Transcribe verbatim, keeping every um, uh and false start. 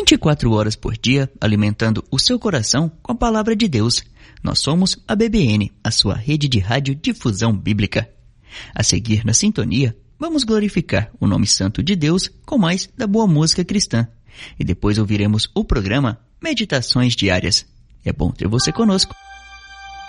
vinte e quatro horas por dia, alimentando o seu coração com a palavra de Deus. Nós somos a B B N, a sua rede de rádio difusão bíblica. A seguir na sintonia, vamos glorificar o nome santo de Deus com mais da boa música cristã. E depois ouviremos o programa Meditações Diárias. É bom ter você conosco.